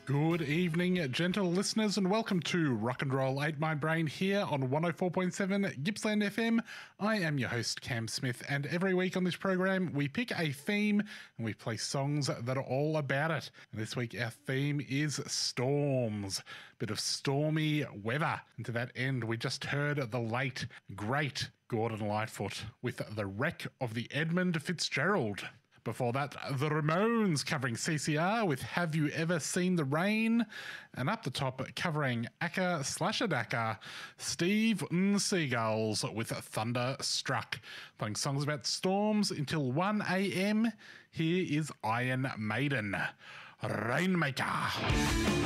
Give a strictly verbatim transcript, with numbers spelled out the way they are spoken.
Good evening, gentle listeners, and welcome to Rock and Roll Ate My Brain here on one oh four point seven Gippsland F M. I am your host, Cam Smith, and every week on this program, we pick a theme and we play songs that are all about it. And this week, our theme is storms, bit of stormy weather. And to that end, we just heard the late, great Gordon Lightfoot with The Wreck of the Edmund Fitzgerald. Before that, the Ramones covering C C R with Have You Ever Seen the Rain? And up the top, covering Akka Slashadaka, Steve N. Seagulls with Thunderstruck. Playing songs about storms until one a.m. Here is Iron Maiden, Rainmaker.